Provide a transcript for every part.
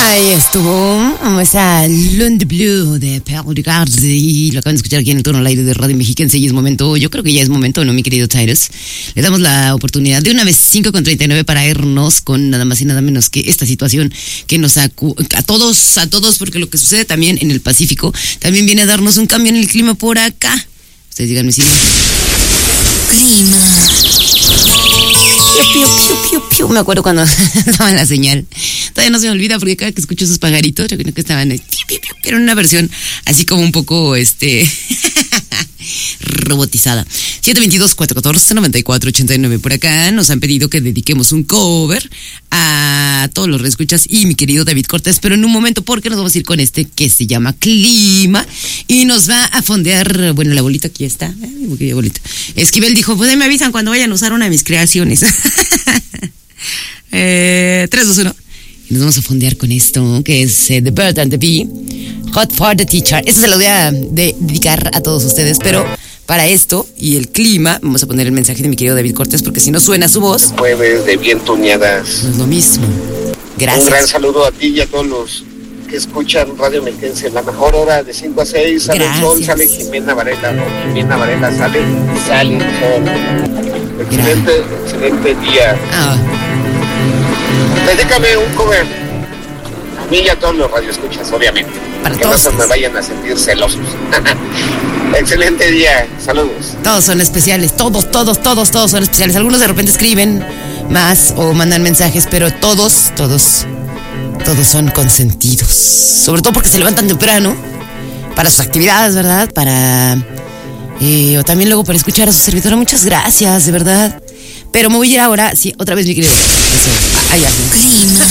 Ahí estuvo esa Lund Blue de Pearl Regards y lo acaban de escuchar aquí en el turno al aire de Radio Mexiquense y es momento, yo creo que ya es momento, ¿no, mi querido Tyrus? Le damos la oportunidad de una vez 5:39 para irnos con nada más y nada menos que esta situación que nos a todos, porque lo que sucede también en el Pacífico también viene a darnos un cambio en el clima por acá. Ustedes díganme si no. Clima. Piu. Me acuerdo cuando estaba en la señal. Todavía no se me olvida porque cada que escucho esos pajaritos, yo creo que estaban piu. Era una versión así como un poco robotizada. 722-414-9489. Por acá nos han pedido que dediquemos un cover a todos los reescuchas y mi querido David Cortés, pero en un momento porque nos vamos a ir con este que se llama Clima y nos va a fondear, bueno, la bolita aquí está, mi querida bolita. Esquivel dijo, pues ahí me avisan cuando vayan a usar una de mis creaciones. 3, 2, 1. Y nos vamos a fondear con esto, que es The Bird and the Bee, Hot for the Teacher. Eso se lo voy a dedicar a todos ustedes, pero para esto y el clima, vamos a poner el mensaje de mi querido David Cortés, porque si no suena su voz... Jueves de bien tuneadas. No es lo mismo. Gracias. Un gran saludo a ti y a todos los que escuchan Radio Mexiquense. La mejor hora de 5 a 6, sale Gracias. el sol, sale Jimena Varela, ¿no? Jimena Varela sale el sol. Excelente día. Dedícame un cover. A mí y a todos los radioescuchas, obviamente. Para que todos. no se me vayan a sentir celosos. Excelente día, saludos. Todos son especiales, todos son especiales. Algunos de repente escriben más o mandan mensajes, pero todos son consentidos. Sobre todo porque se levantan temprano para sus actividades, ¿verdad? O también luego para escuchar a su servidora. Muchas gracias, de verdad. Pero me voy a ir ahora, sí, otra vez mi querido. Clima.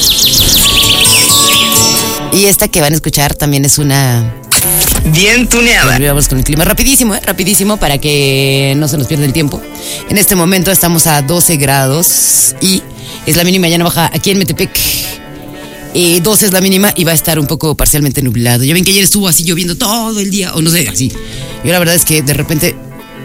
Y esta que van a escuchar también es una... bien tuneada. Vamos con el clima rapidísimo para que no se nos pierda el tiempo. En este momento estamos a 12 grados y es la mínima, ya no baja aquí en Metepec. 12 es la mínima y va a estar un poco parcialmente nublado. Ya ven que ayer estuvo así lloviendo todo el día, o no sé, así. Yo la verdad es que de repente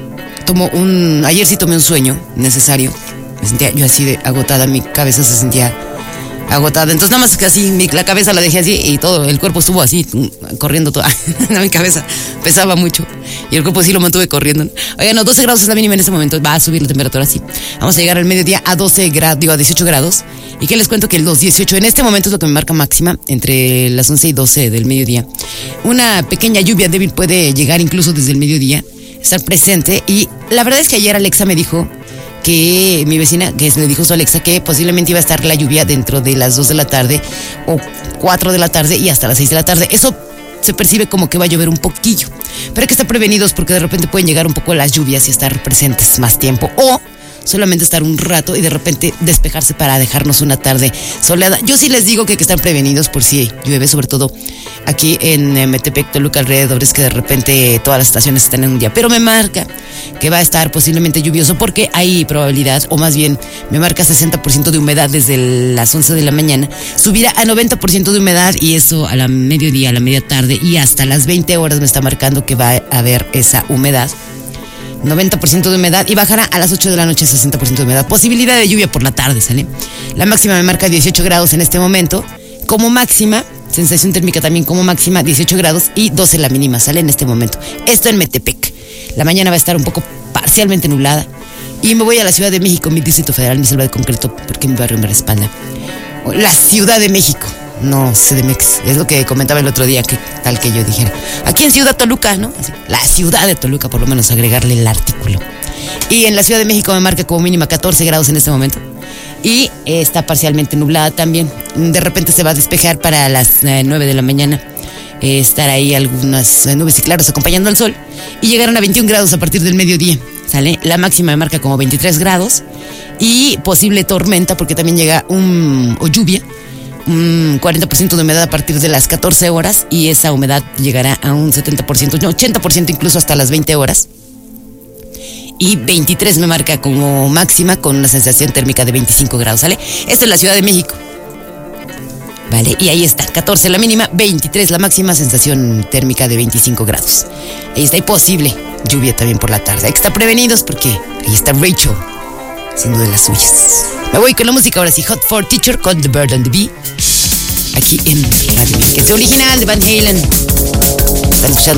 ayer sí tomé un sueño necesario. Me sentía yo así de agotada, mi cabeza se sentía agotada, entonces nada más que así la cabeza la dejé así y todo el cuerpo estuvo así corriendo toda. Mi cabeza pesaba mucho y el cuerpo sí lo mantuve corriendo. Oigan, no, 12 grados es la mínima en este momento, va a subir la temperatura así. Vamos a llegar al mediodía a 18 grados. Y que les cuento que los 18 en este momento es lo que me marca máxima entre las 11 y 12 del mediodía. Una pequeña lluvia débil puede llegar incluso desde el mediodía, estar presente. Y la verdad es que ayer Alexa me dijo que mi vecina, que le dijo a su Alexa que posiblemente iba a estar la lluvia dentro de las 2 de la tarde o 4 de la tarde y hasta las 6 de la tarde. Eso se percibe como que va a llover un poquillo, pero hay que estar prevenidos porque de repente pueden llegar un poco las lluvias y estar presentes más tiempo, o solamente estar un rato y de repente despejarse para dejarnos una tarde soleada. Yo sí les digo que hay que estar prevenidos por si llueve, sobre todo aquí en Metepec, Toluca, alrededores, que de repente todas las estaciones están en un día. Pero me marca que va a estar posiblemente lluvioso porque hay probabilidad, o más bien me marca 60% de humedad desde las 11 de la mañana, subirá a 90% de humedad y eso a la mediodía, a la media tarde y hasta las 20 horas me está marcando que va a haber esa humedad. 90% de humedad y bajará a las 8 de la noche 60% de humedad. Posibilidad de lluvia por la tarde, ¿sale? La máxima me marca 18 grados en este momento. Como máxima, sensación térmica también como máxima, 18 grados y 12 la mínima, ¿sale? En este momento. Esto en Metepec. La mañana va a estar un poco parcialmente nublada. Y me voy a la Ciudad de México, mi distrito federal, mi selva de concreto, porque mi barrio me respalda. La Ciudad de México. No, CDMX, es lo que comentaba el otro día, que tal que yo dijera. Aquí en Ciudad Toluca, ¿no? Así, la Ciudad de Toluca, por lo menos agregarle el artículo. Y en la Ciudad de México me marca como mínima 14 grados en este momento. Y está parcialmente nublada también. De repente se va a despejar para las 9 de la mañana. Estar ahí algunas nubes y claros acompañando al sol. Y llegaron a 21 grados a partir del mediodía, ¿sale? La máxima me marca como 23 grados. Y posible tormenta, porque también llega o lluvia. 40% de humedad a partir de las 14 horas y esa humedad llegará a un 70%, no, 80% incluso hasta las 20 horas. Y 23 me marca como máxima con una sensación térmica de 25 grados, ¿sale? Esta es la Ciudad de México. Vale, y ahí está, 14 la mínima, 23 la máxima, sensación térmica de 25 grados. Ahí está, y posible lluvia también por la tarde. Hay que estar prevenidos porque ahí está Rachel, siendo de las suyas. Me voy con la música ahora sí, Hot for Teacher con The Bird and the Bee. Aquí aquí en Radio Mexiquense. Original de Van Halen. Están escuchando